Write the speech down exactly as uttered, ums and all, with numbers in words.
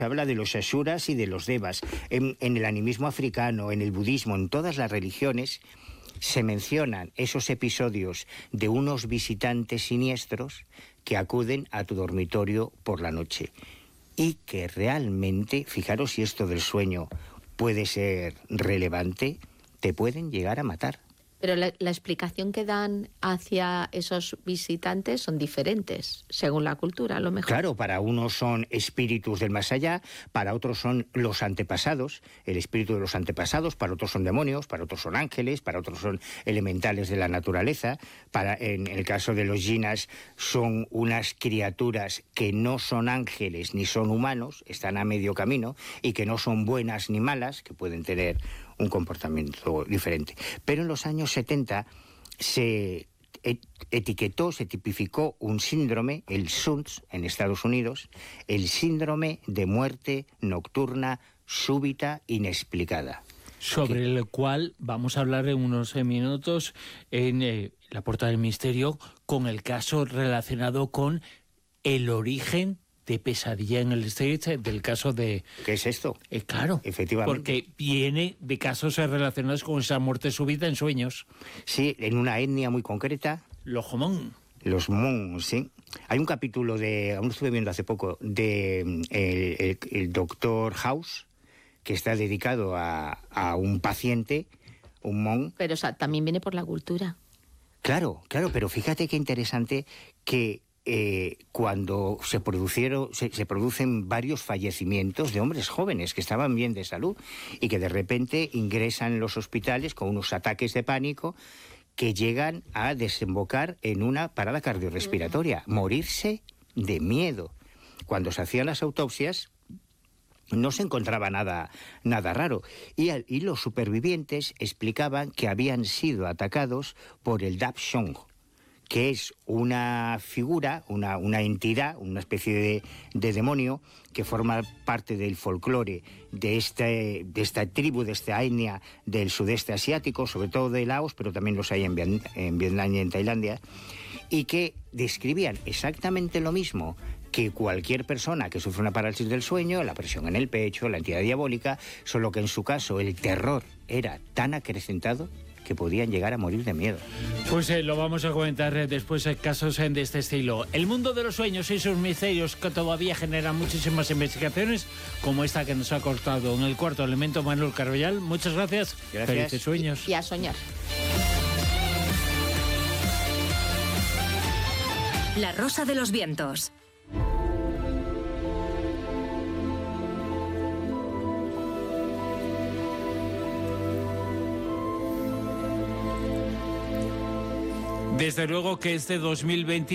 habla de los asuras y de los devas. En, en el animismo africano, en el budismo, en todas las religiones, se mencionan esos episodios de unos visitantes siniestros que acuden a tu dormitorio por la noche. Y que realmente, fijaros si esto del sueño puede ser relevante, te pueden llegar a matar. Pero la, la explicación que dan hacia esos visitantes son diferentes, según la cultura, a lo mejor. Claro, para unos son espíritus del más allá, para otros son los antepasados, el espíritu de los antepasados, para otros son demonios, para otros son ángeles, para otros son elementales de la naturaleza, para, en el caso de los jinas son unas criaturas que no son ángeles ni son humanos, están a medio camino, y que no son buenas ni malas, que pueden tener un comportamiento diferente. Pero en los años setenta se etiquetó, se tipificó un síndrome, el S U N S en Estados Unidos, el síndrome de muerte nocturna súbita inexplicada. Sobre el cual vamos a hablar en unos minutos en eh, La Puerta del Misterio, con el caso relacionado con el origen de Pesadilla en el Street, del caso de... ¿Qué es esto? Eh, claro, efectivamente. Porque viene de casos relacionados con esa muerte súbita en sueños. Sí, en una etnia muy concreta. Los Hmong. Los Hmong, sí. Hay un capítulo de, aún estuve viendo hace poco, de el, el, el doctor House, que está dedicado a, a un paciente, un Hmong. Pero o sea, también viene por la cultura. Claro, claro, pero fíjate qué interesante que Eh, cuando se producieron se, se producen varios fallecimientos de hombres jóvenes que estaban bien de salud y que de repente ingresan en los hospitales con unos ataques de pánico que llegan a desembocar en una parada cardiorrespiratoria, morirse de miedo. Cuando se hacían las autopsias no se encontraba nada, nada raro. Y, y los supervivientes explicaban que habían sido atacados por el Dap Song, que es una figura, una, una entidad, una especie de, de demonio que forma parte del folclore de, este, de esta tribu, de esta etnia del sudeste asiático, sobre todo de Laos, pero también los hay en, Vietnam, en Vietnam y en Tailandia, y que describían exactamente lo mismo que cualquier persona que sufre una parálisis del sueño, la presión en el pecho, la entidad diabólica, solo que en su caso el terror era tan acrecentado que podían llegar a morir de miedo. Pues eh, lo vamos a comentar eh, después en eh, casos eh, de este estilo. El mundo de los sueños y sus misterios que todavía generan muchísimas investigaciones, como esta que nos ha cortado en El Cuarto Elemento Manuel Carvallal. Muchas gracias. Gracias. Felices sueños. Y a soñar. La Rosa de los Vientos. Desde luego que este dos mil veinte